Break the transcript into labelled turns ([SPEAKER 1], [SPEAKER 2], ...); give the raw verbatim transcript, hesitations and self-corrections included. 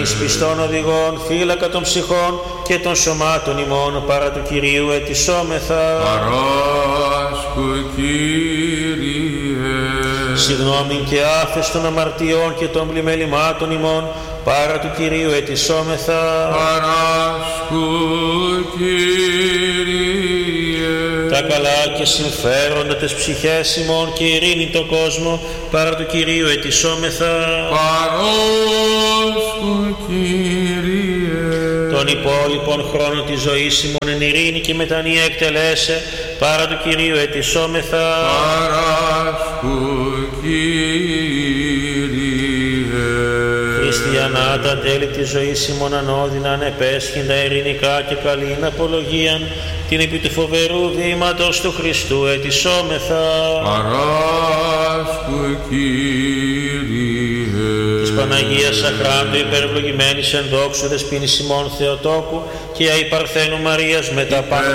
[SPEAKER 1] εις πιστών οδηγών, φύλακα των ψυχών και των σωμάτων ημών, παρά του Κυρίου ετισόμεθα.
[SPEAKER 2] Παράσκου, Κύριε.
[SPEAKER 1] Συγγνώμην και άφες των αμαρτιών και των πλημελημάτων ημών, παρά του Κυρίου ετισόμεθα.
[SPEAKER 2] Παράσκου, Κύριε.
[SPEAKER 1] Τα καλά και συμφέροντα τες ψυχές ημών και ειρήνη το κόσμο, παρά του Κυρίου ετισόμεθα.
[SPEAKER 2] Παράσκου, Κύριε.
[SPEAKER 1] Τον υπόλοιπον χρόνο της ζωής ημών εν ειρήνη και μετανία εκτελέσε, παρά του Κυρίου ετισόμεθα.
[SPEAKER 2] Παράσκου, Κύριε.
[SPEAKER 1] Χριστιανά τα τέλη της ζωής ημών ανώδυνα ανεπέσχυντα ειρηνικά και καλήν απολογίαν, την επί του φοβερού βήματος του Χριστού ετισόμεθα.
[SPEAKER 2] Παράσκου, Κύριε.
[SPEAKER 1] Της Παναγίας Αχράντου υπερευλογημένης εν δόξου δεσποίνης ημών Θεοτόκου και αϊ Παρθένου Μαρίας με τα πάντα